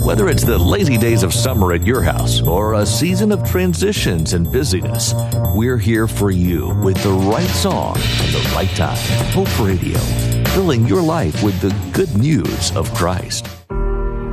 Whether it's the lazy days of summer at your house or a season of transitions and busyness, we're here for you with the right song and the right time. Hope Radio, filling your life with the good news of Christ.